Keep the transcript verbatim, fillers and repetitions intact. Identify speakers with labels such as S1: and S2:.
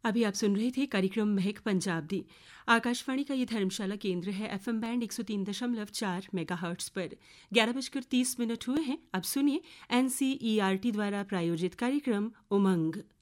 S1: अभी आप सुन रहे थे कार्यक्रम महक पंजाब दी। आकाशवाणी का ये धर्मशाला केंद्र है। एफएम बैंड एक सौ तीन दशमलव चार मेगाहर्ट्ज पर ग्यारह बजकर तीस मिनट हुए हैं। अब सुनिए एनसीईआरटी द्वारा प्रायोजित कार्यक्रम उमंग।